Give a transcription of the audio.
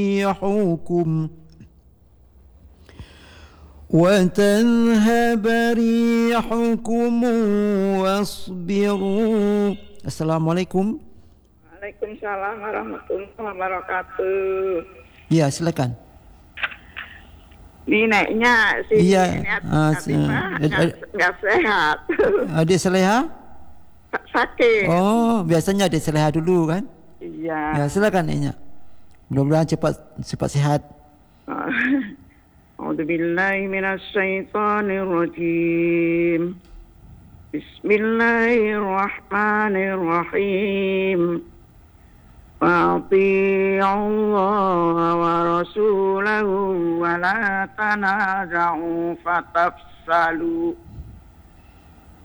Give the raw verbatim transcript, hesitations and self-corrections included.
ريحكم وتذهب ريحكم واصبروا. Assalamualaikum. Waalaikumsalam warahmatullahi wabarakatuh. Ya, silakan. Neneknya si Iya, ah, si, se- nggak sehat. Adik Saleha? Sakit. Oh, biasanya adik Saleha dulu kan? Iya. Ya, silakan Neknya. Mudah-mudahan cepat cepat sehat. A'udzubillahi minasyaitonir rajim. Bismillahirrahmanirrahim. وَأَطِيعُوا اللَّهَ وَرَسُولَهُ وَلَا تَنَازَعُوا فَتَفْشَلُوا